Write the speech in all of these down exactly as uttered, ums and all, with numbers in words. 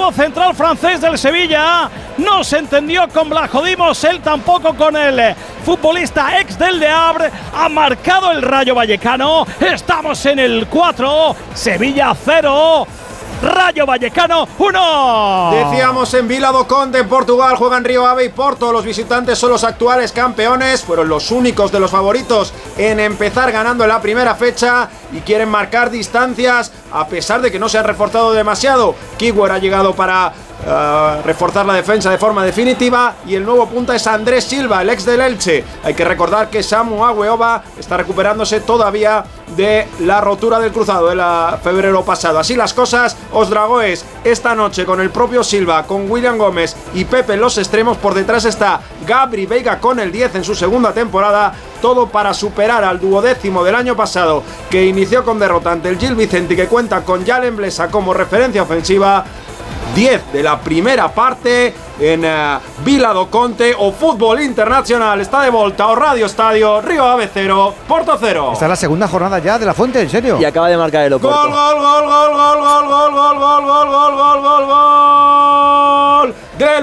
nuevo central francés del Sevilla. No se entendió con Blajodimos, él tampoco con el futbolista ex del Le Havre. Ha marcado el Rayo Vallecano. Estamos en el cuatro, Sevilla cero, Rayo Vallecano uno. Decíamos en Vila do Conde, en Portugal, juegan Río Ave y Porto. Los visitantes son los actuales campeones. Fueron los únicos de los favoritos en empezar ganando en la primera fecha y quieren marcar distancias a pesar de que no se han reforzado demasiado. Kiwior ha llegado para Uh, reforzar la defensa de forma definitiva y el nuevo punta es Andrés Silva, el ex del Elche. Hay que recordar que Samu Agueoba está recuperándose todavía de la rotura del cruzado de la febrero pasado. Así las cosas, os Dragoes esta noche con el propio Silva, con William Gómez y Pepe en los extremos. Por detrás está Gabri Veiga con el diez en su segunda temporada. Todo para superar al duodécimo del año pasado, que inició con derrota ante el Gil Vicente y que cuenta con Jalen Blesa como referencia ofensiva. diez de la primera parte en uh, Vila do Conde o Fútbol Internacional. Está de volta o Radio Estadio, Río Ave cero, Porto cero. Esta es la segunda jornada ya de la Fuente, ¿en serio? Y acaba de marcar el Oporto. Gol, gol, gol, gol, gol, gol, gol, gol, gol, gol, gol, gol, gol, gol del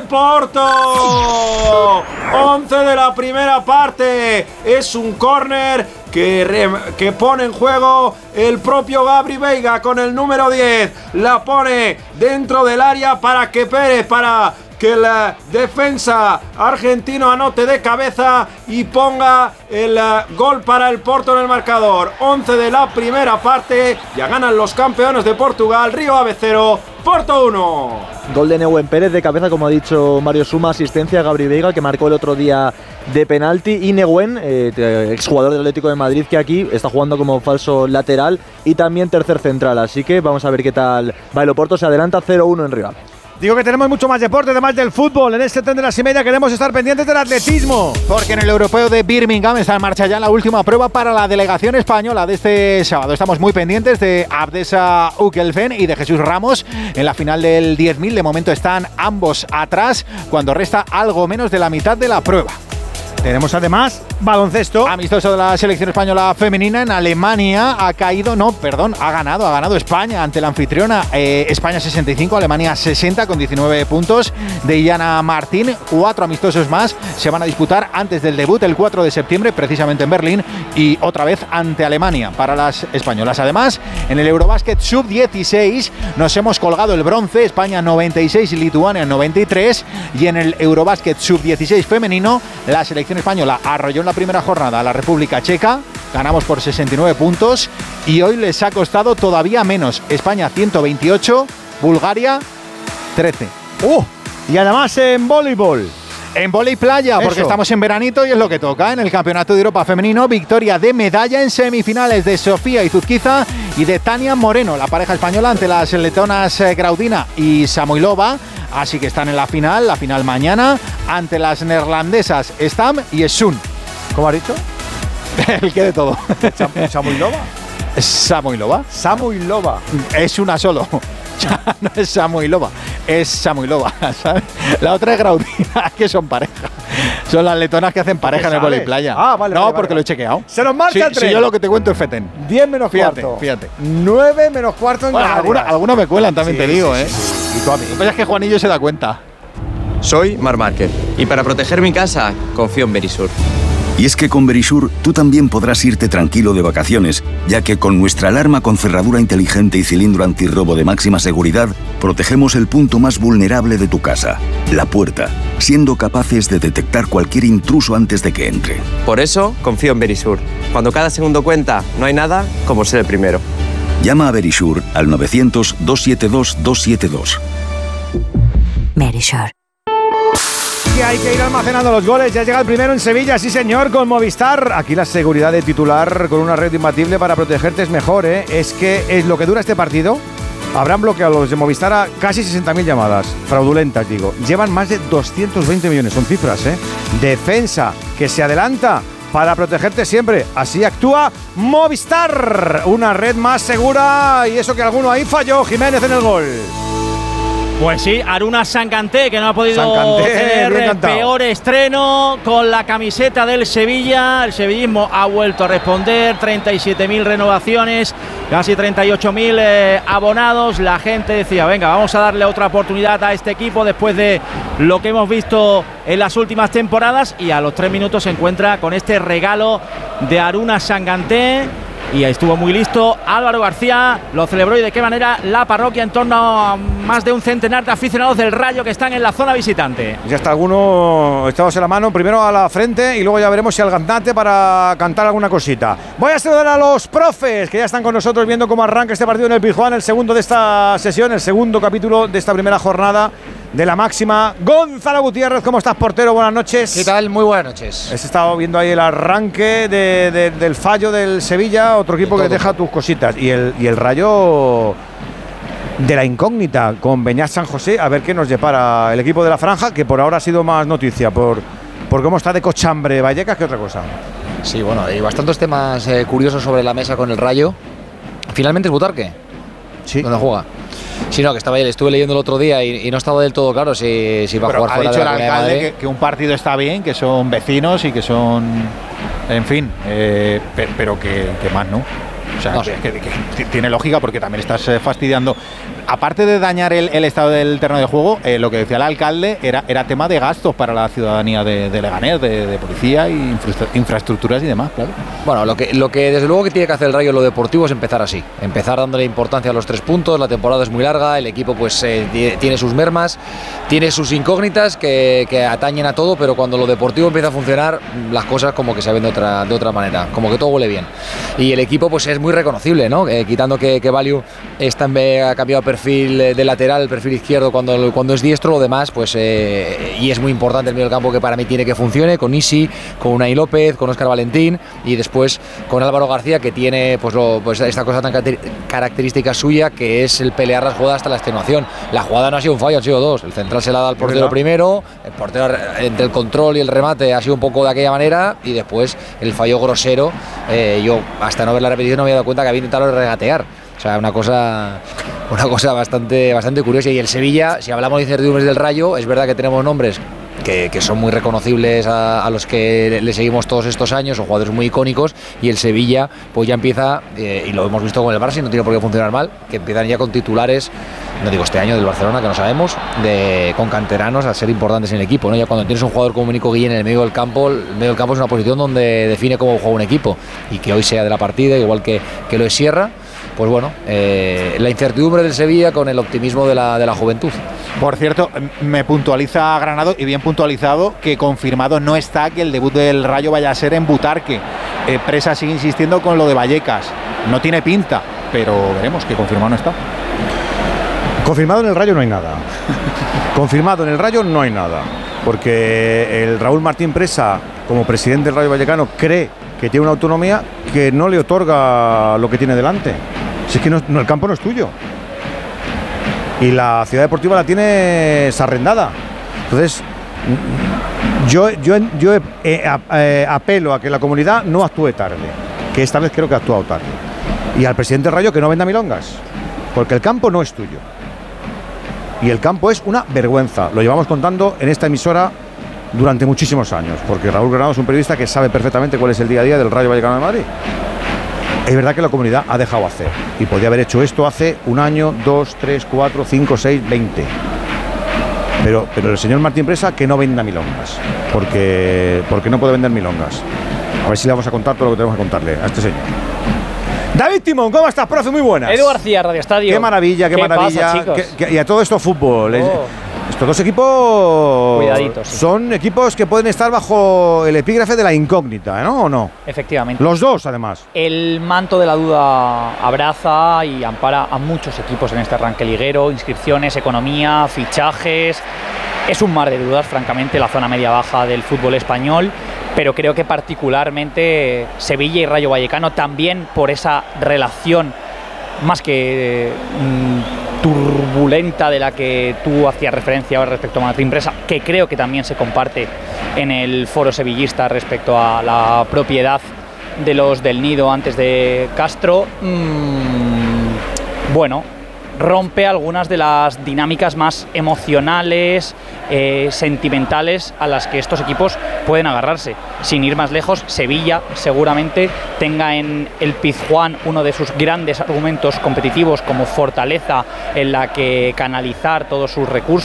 Porto. once de la primera parte. Es un córner que, re, que pone en juego el propio Gabri Veiga con el número diez. La pone dentro del área para que Pérez, para que la defensa argentino anote de cabeza y ponga el uh, gol para el Porto en el marcador. once de la primera parte, ya ganan los campeones de Portugal. Río Ave cero, Porto uno. Gol de Nehuen Pérez de cabeza, como ha dicho Mario Suma, asistencia a Gabri Veiga, que marcó el otro día de penalti, y Nehuen, eh, exjugador del Atlético de Madrid, que aquí está jugando como falso lateral y también tercer central, así que vamos a ver qué tal va el Oporto. Se adelanta cero uno en Río Ave. Digo que tenemos mucho más deporte, además del fútbol. En este tren de las y media queremos estar pendientes del atletismo. Porque en el Europeo de Birmingham está en marcha ya la última prueba para la delegación española de este sábado. Estamos muy pendientes de Abdesa Ukelfen y de Jesús Ramos en la final del diez mil. De momento están ambos atrás cuando resta algo menos de la mitad de la prueba. Tenemos además baloncesto. Amistoso de la selección española femenina en Alemania. Ha caído, no, perdón, ha ganado, ha ganado España ante la anfitriona. Eh, España sesenta y cinco, Alemania sesenta con diecinueve puntos de Iyana Martín. Cuatro amistosos más se van a disputar antes del debut el cuatro de septiembre, precisamente en Berlín, y otra vez ante Alemania para las españolas. Además, en el Eurobásquet sub dieciséis nos hemos colgado el bronce, España noventa y seis y Lituania noventa y tres, y en el Eurobásquet sub dieciséis femenino la selección española arrolló en la primera jornada a la República Checa, ganamos por sesenta y nueve puntos y hoy les ha costado todavía menos. España ciento veintiocho, Bulgaria trece. ¡Uh! Y además en voleibol. En vóley playa, porque Eso. estamos en veranito y es lo que toca. En el Campeonato de Europa Femenino, victoria de medalla en semifinales de Sofía Izuzquiza y de Tania Moreno, la pareja española, ante las letonas Graudina y Samoilova. Así que están en la final, la final mañana, ante las neerlandesas Stam y Sun. ¿Cómo has dicho? El que de todo. Sam- Samoilova. Samoilova. Samoilova. Es una solo. Ya no es Samoilova, es Samoilova, ¿sabes? La otra es Graudina, que son pareja. Son las letonas que hacen pareja en el vóley playa. Ah, vale, No, vale, porque vale. lo he chequeado. Se nos marcha Sí, el tren. sí, yo lo que te cuento es Feten. diez menos Fíjate, cuarto. fíjate. nueve menos cuarto en Bueno, Canarias. algunos alguna me cuelan, también Sí, te digo, sí, ¿eh? sí, sí. Y tú a mí. Lo que pasa es que Juanillo se da cuenta. Soy Mar Márquez y para proteger mi casa confío en Verisur. Y es que con Verisur tú también podrás irte tranquilo de vacaciones, ya que con nuestra alarma con cerradura inteligente y cilindro antirrobo de máxima seguridad, protegemos el punto más vulnerable de tu casa, la puerta, siendo capaces de detectar cualquier intruso antes de que entre. Por eso confío en Verisur. Cuando cada segundo cuenta, no hay nada como ser el primero. Llama a Verisur al novecientos, doscientos setenta y dos, doscientos setenta y dos. Verisur. Que hay que ir almacenando los goles. Ya llega el primero en Sevilla, sí señor, con Movistar. Aquí la seguridad de titular con una red imbatible para protegerte es mejor, ¿eh? Es que es lo que dura este partido. Habrán bloqueado los de Movistar a casi sesenta mil llamadas. Fraudulentas, digo. Llevan más de doscientos veinte millones, son cifras, ¿eh? Defensa que se adelanta para protegerte siempre. Así actúa Movistar. Una red más segura y eso que alguno ahí falló. Jiménez en el gol. Pues sí, Aruna Sanganté, que no ha podido Sanganté, tener bien el cantado. peor estreno con la camiseta del Sevilla. El sevillismo ha vuelto a responder, treinta y siete mil renovaciones, casi treinta y ocho mil eh, abonados. La gente decía, venga, vamos a darle otra oportunidad a este equipo después de lo que hemos visto en las últimas temporadas, y a los tres minutos se encuentra con este regalo de Aruna Sanganté. Y ahí estuvo muy listo Álvaro García, lo celebró, y de qué manera la parroquia, en torno a más de un centenar de aficionados del Rayo que están en la zona visitante. Ya está alguno echados en la mano, primero a la frente y luego ya veremos si al cantante para cantar alguna cosita. Voy a saludar a los profes que ya están con nosotros viendo cómo arranca este partido en el Pizjuán, el segundo de esta sesión, el segundo capítulo de esta primera jornada de la máxima. Gonzalo Gutiérrez, ¿cómo estás, portero? Buenas noches. ¿Qué tal? Muy buenas noches. Has estado viendo ahí el arranque de, de, del fallo del Sevilla, otro equipo que deja tus cositas, y el, y el Rayo de la incógnita con Beñat San José, a ver qué nos depara el equipo de la franja, que por ahora ha sido más noticia por, por cómo está de cochambre Vallecas que otra cosa. Sí, bueno, hay bastantes temas eh, curiosos sobre la mesa con el Rayo. Finalmente es Butarque, sí, donde juega. Sí, no, que estaba ahí, le estuve leyendo el otro día y, y no estaba del todo claro si, si va a Pero jugar ha fuera dicho de la el Comunidad de alcalde Madrid. que, que un partido está bien, que son vecinos y que son, en fin, eh, pe- pero que, que más no. O sea, No que, sé. que- que tiene lógica, porque también estás eh, fastidiando. Aparte de dañar el, el estado del terreno de juego, eh, lo que decía el alcalde era, era tema de gastos para la ciudadanía de, de Leganés, de, de policía y infra- infraestructuras y demás, claro. Bueno, lo que, lo que desde luego que tiene que hacer el Rayo en lo deportivo es empezar así, empezar dándole importancia a los tres puntos. La temporada es muy larga, el equipo pues eh, tie- tiene sus mermas, tiene sus incógnitas que, que atañen a todo, pero cuando lo deportivo empieza a funcionar, las cosas como que se ven de otra, de otra manera, como que todo huele bien. Y el equipo pues es muy reconocible, ¿no? Eh, quitando que, que Valiu está en vez- ha cambiado perfil de lateral, el perfil izquierdo cuando, cuando es diestro, lo demás pues eh, y es muy importante el medio del campo, que para mí tiene que funcionar con Isi, con Unai López, con Óscar Valentín, y después con Álvaro García, que tiene pues, lo, pues esta cosa tan caracter- característica suya, que es el pelear las jugadas hasta la extenuación. La jugada no ha sido un fallo, han sido dos. El central se la da al portero primero, el portero entre el control y el remate ha sido un poco de aquella manera, y después el fallo grosero. Eh, yo hasta no ver la repetición no me había dado cuenta que había intentado regatear. O sea, una cosa, una cosa bastante, bastante curiosa. Y el Sevilla, si hablamos de incertidumbres del Rayo, es verdad que tenemos nombres que, que son muy reconocibles a, a los que le seguimos todos estos años, son jugadores muy icónicos, y el Sevilla pues ya empieza, eh, y lo hemos visto con el Barça y no tiene por qué funcionar mal, que empiezan ya con titulares, no digo este año del Barcelona, que no sabemos, de, con canteranos a ser importantes en el equipo, ¿no? Ya cuando tienes un jugador como Nico Guillén en el medio del campo, el medio del campo es una posición donde define cómo juega un equipo, y que hoy sea de la partida, igual que, que lo es Sierra. Pues bueno, eh, la incertidumbre del Sevilla con el optimismo de la, de la juventud. Por cierto, me puntualiza Granado, y bien puntualizado, que confirmado no está que el debut del Rayo vaya a ser en Butarque. Eh, Presa sigue insistiendo con lo de Vallecas. No tiene pinta, pero veremos, que confirmado no está. Confirmado en el Rayo no hay nada. Confirmado en el Rayo no hay nada. Porque el Raúl Martín Presa, como presidente del Rayo Vallecano, cree que tiene una autonomía que no le otorga lo que tiene delante. Si es que no, no, el campo no es tuyo. Y la ciudad deportiva la tienes arrendada. Entonces, yo, yo, yo eh, eh, apelo a que la comunidad no actúe tarde. Que esta vez creo que ha actuado tarde. Y al presidente del Rayo que no venda milongas. Porque el campo no es tuyo. Y el campo es una vergüenza. Lo llevamos contando en esta emisora durante muchísimos años, porque Raúl Granado es un periodista que sabe perfectamente cuál es el día a día del Rayo Vallecano de Madrid. Es verdad que la comunidad ha dejado hacer, y podía haber hecho esto hace un año, dos, tres, cuatro, cinco, seis, veinte. Pero, pero el señor Martín Presa que no venda milongas, porque, porque no puede vender milongas. A ver si le vamos a contar todo lo que tenemos que contarle a este señor. David Timón, ¿cómo estás, profe? Muy buenas. Edu García, Radio Estadio. Qué maravilla, qué, ¿Qué maravilla. pasa, chicos? Que, que, y a todo esto fútbol. Oh. Estos dos equipos Cuidaditos, sí. Son equipos que pueden estar bajo el epígrafe de la incógnita, ¿no? ¿O no? Efectivamente. Los dos, además. El manto de la duda abraza y ampara a muchos equipos en este arranque liguero, inscripciones, economía, fichajes. Es un mar de dudas, francamente, la zona media-baja del fútbol español, pero creo que particularmente Sevilla y Rayo Vallecano, también por esa relación más que mmm, turbulenta de la que tú hacías referencia ahora respecto a Martín Presa, que creo que también se comparte en el foro sevillista respecto a la propiedad de los del Nido antes de Castro. Mmm, bueno, rompe algunas de las dinámicas más emocionales, eh, sentimentales a las que estos equipos pueden agarrarse. Sin ir más lejos, Sevilla seguramente tenga en el Pizjuán uno de sus grandes argumentos competitivos como fortaleza en la que canalizar todos sus recursos